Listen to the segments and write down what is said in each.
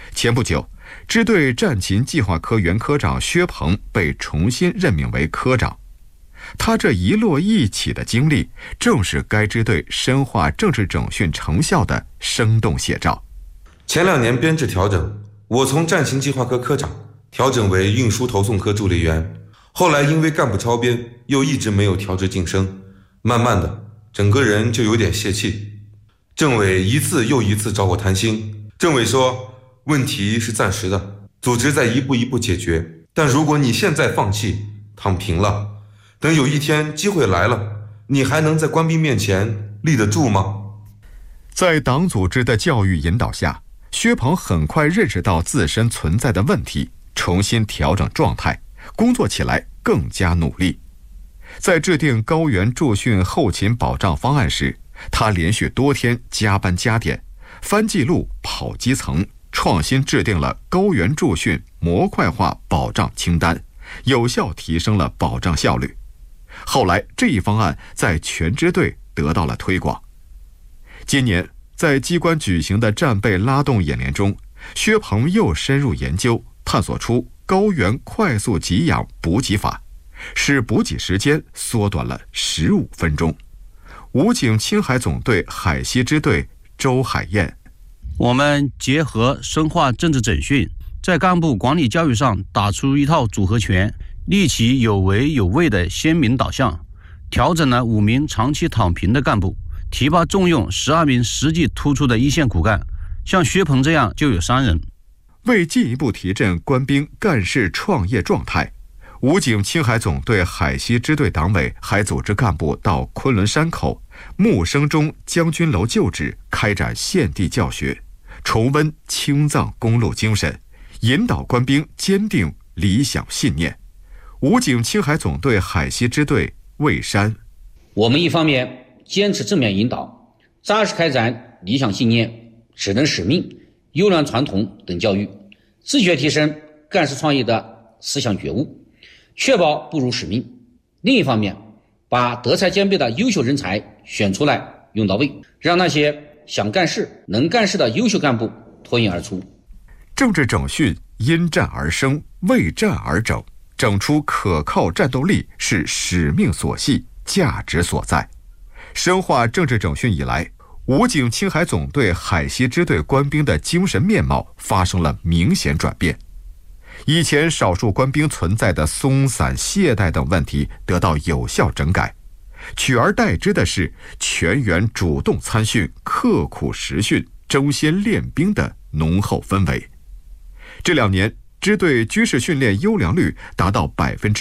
前不久，支队战勤计划科原科长薛鹏被重新任命为科长。他这一落一起的经历，正是该支队深化政治整训成效的生动写照。 前2年编制调整，我从战勤计划科科长调整为运输投送科助理员，后来因为干部超编，又一直没有调职晋升，慢慢的，整个人就有点泄气。政委一次又一次找我谈心，政委说，问题是暂时的，组织在一步一步解决，但如果你现在放弃，躺平了，等有一天机会来了，你还能在官兵面前立得住吗？ 在党组织的教育引导下，薛鹏很快认识到自身存在的问题，重新调整状态，工作起来更加努力。在制定高原驻训后勤保障方案时，他连续多天加班加点，翻记录、跑基层，创新制定了高原驻训模块化保障清单，有效提升了保障效率。后来这一方案在全支队得到了推广。今年在机关举行的战备拉动演练中，薛鹏又深入研究，探索出高原快速给养补给法，使补给时间缩短了15分钟。武警青海总队海西支队周海燕： 我们结合深化政治整训，在干部管理教育上打出一套组合拳，立起有为有位的鲜明导向，调整了5名长期躺平的干部，提拔重用12名实际突出的一线骨干，像薛鹏这样就有3人。 为进一步提振官兵干事创业状态，武警青海总队海西支队党委还组织干部到昆仑山口、木生中将军楼旧址开展现地教学，重温青藏公路精神，引导官兵坚定理想信念。武警青海总队海西支队魏山： 我们一方面坚持正面引导，扎实开展理想信念、职能使命、优良传统等教育，自觉提升干事创业的思想觉悟，确保不辱使命。另一方面，把德才兼备的优秀人才选出来用到位，让那些想干事、能干事的优秀干部脱颖而出。 政治整训因战而生，为战而整，整出可靠战斗力是使命所系，价值所在。深化政治整训以来，武警青海总队海西支队官兵的精神面貌发生了明显转变。以前少数官兵存在的松散、懈怠等问题得到有效整改，取而代之的是全员主动参训、刻苦实训、争先练兵的浓厚氛围。这2年，支队军事训练优良率达到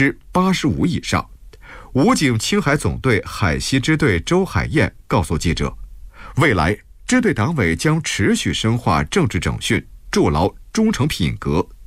85%以上。武警青海总队海西支队周海燕告诉记者，未来支队党委将持续深化政治整训，筑牢忠诚品格、